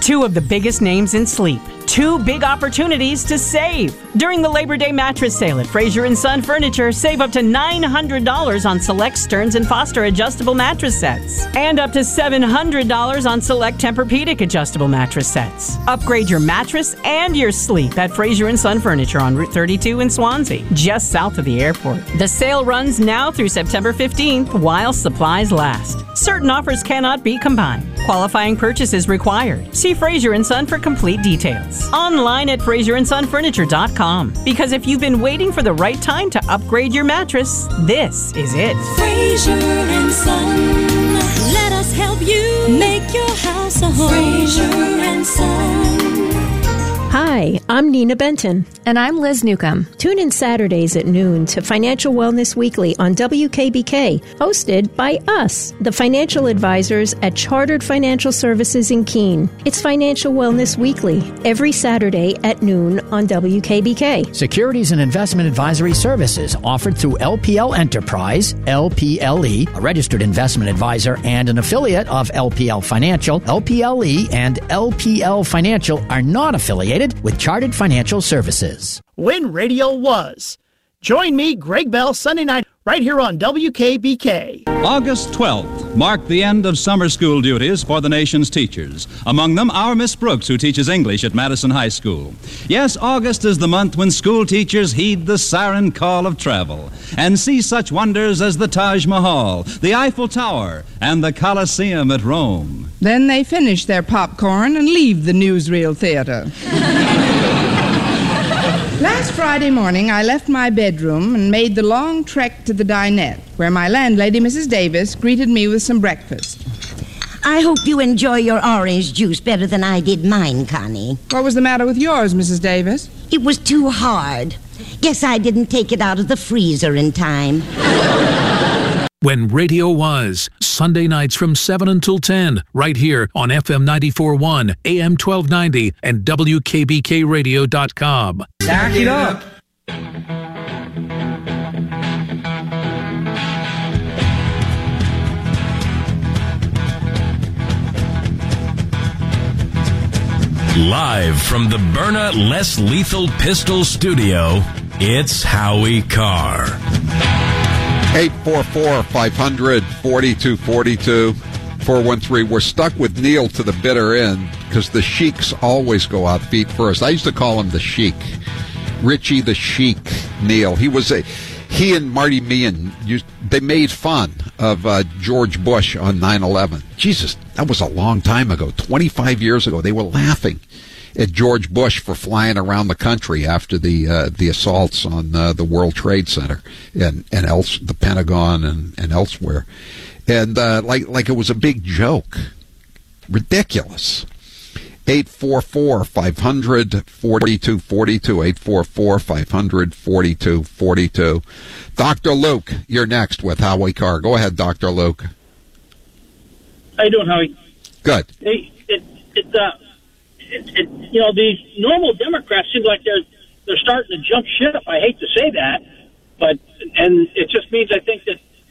Two of the biggest names in sleep. Two big opportunities to save. During the Labor Day mattress sale at Fraser & Son Furniture, save up to $900 on select Stearns & Foster adjustable mattress sets. And up to $700 on select Tempur-Pedic adjustable mattress sets. Upgrade your mattress and your sleep at Fraser & Son Furniture on Route 32 in Swansea, just south of the airport. The sale runs now through September 15th while supplies last. Certain offers cannot be combined. Qualifying purchases required. See Fraser & Son for complete details. Online at FraserandSonFurniture.com. Because if you've been waiting for the right time to upgrade your mattress, this is it. Fraser & Son. Let us help you make your house a home. Fraser & Son. Hi, I'm Nina Benton. And I'm Liz Newcomb. Tune in Saturdays at noon to Financial Wellness Weekly on WKBK, hosted by us, the financial advisors at Chartered Financial Services in Keene. It's Financial Wellness Weekly, every Saturday at noon on WKBK. Securities and investment advisory services offered through LPL Enterprise, LPLE, a registered investment advisor and an affiliate of LPL Financial. LPLE and LPL Financial are not affiliated with Chartered Financial Services. When radio was. Join me, Greg Bell, Sunday night, right here on WKBK. August 12th marked the end of summer school duties for the nation's teachers. Among them, our Miss Brooks, who teaches English at Madison High School. Yes, August is the month when school teachers heed the siren call of travel and see such wonders as the Taj Mahal, the Eiffel Tower, and the Colosseum at Rome. Then they finish their popcorn and leave the newsreel theater. Last Friday morning, I left my bedroom and made the long trek to the dinette, where my landlady, Mrs. Davis, greeted me with some breakfast. I hope you enjoy your orange juice better than I did mine, Connie. What was the matter with yours, Mrs. Davis? It was too hard. Guess I didn't take it out of the freezer in time. When radio was, Sunday nights from 7 until 10, right here on FM 94.1, AM 1290, and WKBKRadio.com. Stack it up. Live from the Byrna Less Lethal Pistol Studio, it's Howie Carr. 844-500-4242, 413. We're stuck with Neil to the bitter end because the Sheiks always go out feet first. I used to call him the Sheik, Richie the Sheik Neil. He and Marty Meehan, they made fun of George Bush on 9/11. Jesus, that was a long time ago, 25 years ago. They were laughing at George Bush for flying around the country after the assaults on the World Trade Center and the Pentagon and elsewhere, and like it was a big joke, ridiculous. 844-500-4242, 844-500-4242. Dr. Luke, you're next with Howie Carr. Go ahead, Dr. Luke. How you doing, Howie? Good. Hey, these normal Democrats seem like they're starting to jump ship. I hate to say that, and it just means I think that